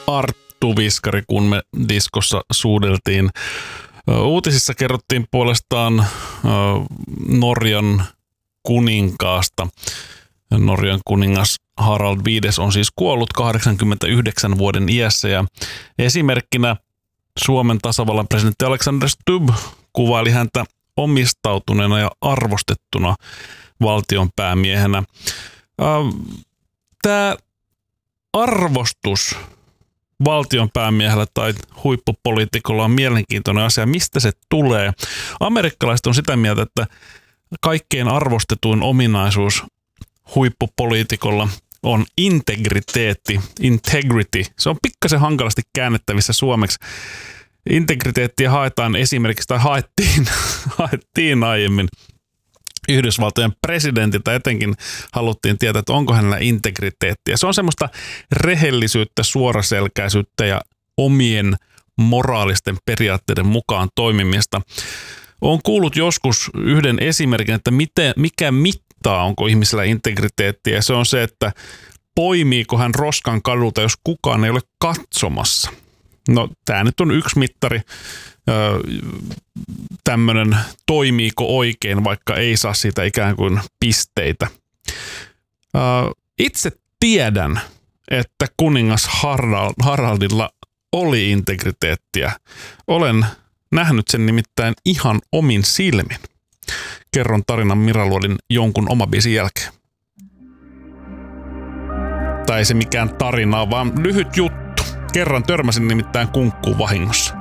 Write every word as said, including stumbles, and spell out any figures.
Arttu Viskari, kun me diskossa suudeltiin. Uutisissa kerrottiin puolestaan Norjan kuninkaasta. Norjan kuningas Harald viides on siis kuollut kahdeksankymmentäyhdeksän vuoden iässä ja esimerkkinä Suomen tasavallan presidentti Alexander Stubb kuvaili häntä omistautuneena ja arvostettuna valtionpäämiehenä. Tämä arvostus valtionpäämiehellä tai huippupoliitikolla on mielenkiintoinen asia. Mistä se tulee? Amerikkalaiset on sitä mieltä, että kaikkein arvostetuin ominaisuus huippupoliitikolla on integriteetti, integrity. Se on pikkasen hankalasti käännettävissä suomeksi. Integriteettiä haetaan esimerkiksi, tai haettiin, haettiin aiemmin Yhdysvaltojen presidentiltä, etenkin haluttiin tietää, että onko hänellä integriteettiä. Se on semmoista rehellisyyttä, suoraselkäisyyttä ja omien moraalisten periaatteiden mukaan toimimista. Olen kuullut joskus yhden esimerkin, että miten, mikä mittaa, onko ihmisellä integriteettiä. Se on se, että poimiiko hän roskan kadulta, jos kukaan ei ole katsomassa. No tämä nyt on yksi mittari, tämmöinen toimiiko oikein, vaikka ei saa siitä ikään kuin pisteitä. Itse tiedän, että kuningas Haraldilla oli integriteettiä. Olen nähnyt sen nimittäin ihan omin silmin. Kerron tarinan Mira Luodin jonkun oma biisin jälkeen. Tai ei se mikään tarina, vaan lyhyt juttu. Kerran törmäsin nimittäin kunkkuun vahingossa.